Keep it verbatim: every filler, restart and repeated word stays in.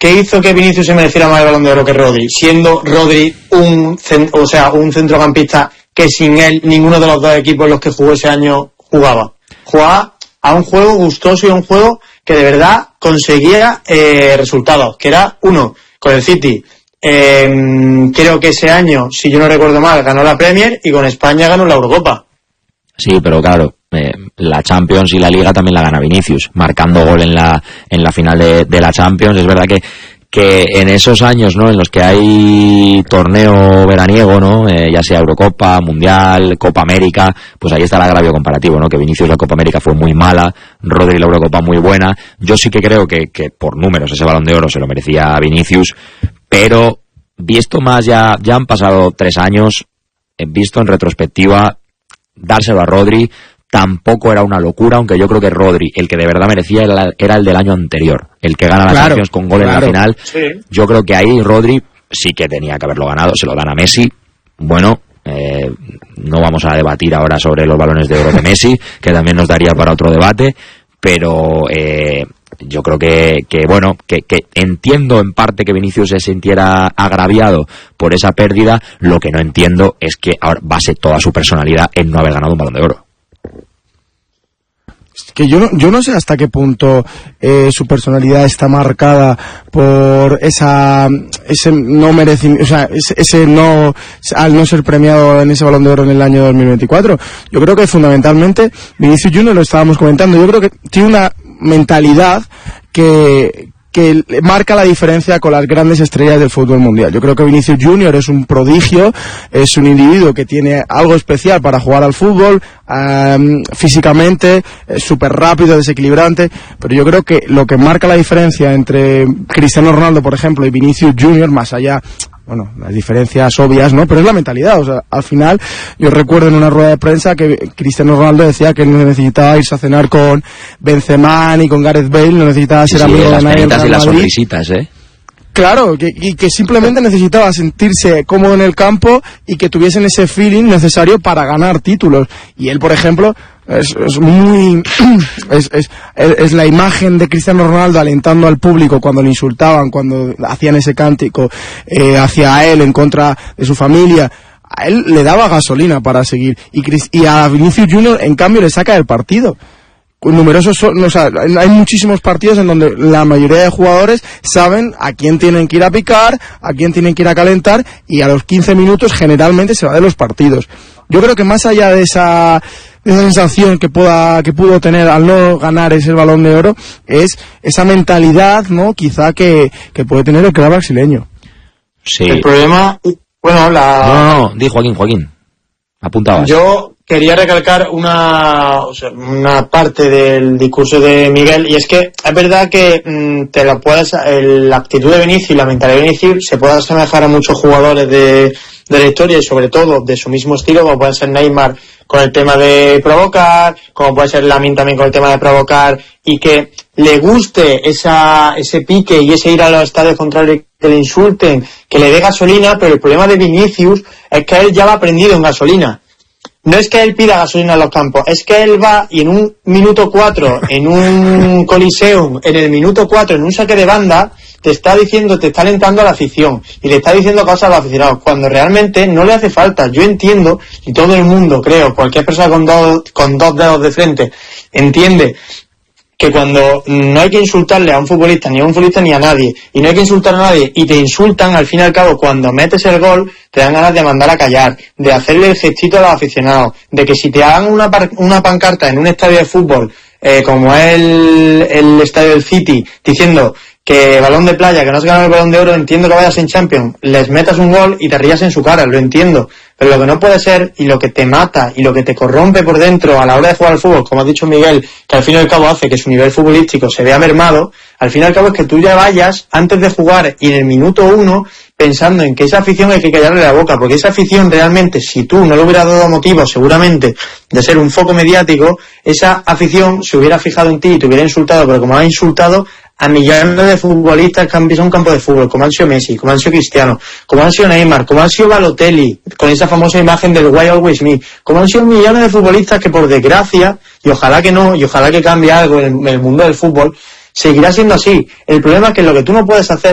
¿qué hizo que Vinicius se mereciera más el Balón de Oro que Rodri? Siendo Rodri un, o sea, un centrocampista que sin él ninguno de los dos equipos en los que jugó ese año jugaba. Jugaba a un juego gustoso y a un juego que de verdad conseguía eh, resultados, que era uno, con el City. Eh, creo que ese año, si yo no recuerdo mal, ganó la Premier y con España ganó la Eurocopa. Sí, pero claro, eh, la Champions y la Liga también la gana Vinicius, marcando gol en la en la final de, de la Champions. Es verdad que que en esos años, ¿no?, en los que hay torneo veraniego, ¿no?, eh, ya sea Eurocopa, Mundial, Copa América, pues ahí está el agravio comparativo, ¿no?, que Vinicius la Copa América fue muy mala, Rodri la Eurocopa muy buena. Yo sí que creo que, que por números ese Balón de Oro se lo merecía Vinicius, pero visto más, ya, ya han pasado tres años, visto en retrospectiva, dárselo a Rodri tampoco era una locura, aunque yo creo que Rodri, el que de verdad merecía era, era el del año anterior, el que gana la claro, Champions con gol claro, en la final. Sí. Yo creo que ahí Rodri sí que tenía que haberlo ganado, se lo dan a Messi. Bueno, eh, no vamos a debatir ahora sobre los balones de oro de Messi, que también nos daría para otro debate, pero eh, yo creo que, que bueno, que, que entiendo en parte que Vinicius se sintiera agraviado por esa pérdida. Lo que no entiendo es que ahora base toda su personalidad en no haber ganado un Balón de Oro. Que yo no, yo no sé hasta qué punto eh, su personalidad está marcada por esa ese no merecimiento, o sea, ese, ese no, al no ser premiado en ese Balón de Oro en el año dos mil veinticuatro. Yo creo que fundamentalmente Vinicius Junior, lo estábamos comentando, yo creo que tiene una mentalidad que que marca la diferencia con las grandes estrellas del fútbol mundial. Yo creo que Vinicius Junior es un prodigio, es un individuo que tiene algo especial para jugar al fútbol, um, físicamente, es súper rápido, desequilibrante, pero yo creo que lo que marca la diferencia entre Cristiano Ronaldo, por ejemplo, y Vinicius Junior, más allá, bueno, las diferencias obvias, ¿no?, pero es la mentalidad. O sea, al final, yo recuerdo en una rueda de prensa que Cristiano Ronaldo decía que no necesitaba irse a cenar con Benzema ni con Gareth Bale, no necesitaba ser sí, amigo de nadie. Las y las sonrisitas, ¿eh? Claro, que, y que simplemente necesitaba sentirse cómodo en el campo y que tuviesen ese feeling necesario para ganar títulos. Y él, por ejemplo, es, es muy es, es, es la imagen de Cristiano Ronaldo alentando al público cuando le insultaban, cuando hacían ese cántico eh, hacia él en contra de su familia. A él le daba gasolina para seguir, y, y a Vinicius Junior en cambio le saca del partido. Numerosos son, o sea, hay muchísimos partidos en donde la mayoría de jugadores saben a quién tienen que ir a picar, a quién tienen que ir a calentar, y a los quince minutos generalmente se va de los partidos. Yo creo que más allá de esa, de esa sensación que pueda, que pudo tener al no ganar ese Balón de Oro, es esa mentalidad, ¿no?, quizá que, que puede tener el club brasileño. Sí. El problema, bueno, la... No, no, no, di Joaquín, Joaquín. Apuntabas. Yo quería recalcar una, o sea, una parte del discurso de Miguel, y es que es verdad que mmm, te lo puedes, el, la actitud de Vinicius y la mentalidad de Vinicius se puede asemejar a muchos jugadores de, de la historia, y sobre todo de su mismo estilo, como puede ser Neymar con el tema de provocar, como puede ser Lamine también con el tema de provocar, y que le guste esa, ese pique y ese ir a los estadios contrarios, que le insulten, que le dé gasolina. Pero el problema de Vinicius es que él ya va prendido en gasolina. No es que él pida gasolina en los campos, es que él va y en un minuto cuatro, en un Coliseum, en el minuto cuatro, en un saque de banda, te está diciendo, te está alentando a la afición y le está diciendo cosas a los aficionados, cuando realmente no le hace falta. Yo entiendo, y todo el mundo, creo, cualquier persona con dos, con dos dedos de frente, entiende que cuando no hay que insultarle a un futbolista, ni a un futbolista ni a nadie, y no hay que insultar a nadie, y te insultan, al fin y al cabo, cuando metes el gol, te dan ganas de mandar a callar, de hacerle el gestito a los aficionados, de que si te hagan una, par- una pancarta en un estadio de fútbol, eh, como es el, el estadio del City, diciendo que balón de playa, que no has ganado el Balón de Oro, entiendo que vayas en Champions, les metas un gol y te rías en su cara, lo entiendo. Pero lo que no puede ser, y lo que te mata, y lo que te corrompe por dentro a la hora de jugar al fútbol, como ha dicho Miguel, que al fin y al cabo hace que su nivel futbolístico se vea mermado, al fin y al cabo es que tú ya vayas, antes de jugar y en el minuto uno, pensando en que esa afición hay que callarle la boca, porque esa afición realmente, si tú no le hubieras dado motivo, seguramente, de ser un foco mediático, esa afición se hubiera fijado en ti y te hubiera insultado, pero como ha insultado a millones de futbolistas que han pisado un campo de fútbol, como han sido Messi, como han sido Cristiano, como han sido Neymar, como han sido Balotelli, con esa famosa imagen del Why Always Me, como han sido millones de futbolistas que, por desgracia, y ojalá que no, y ojalá que cambie algo en el, en el mundo del fútbol, seguirá siendo así. El problema es que lo que tú no puedes hacer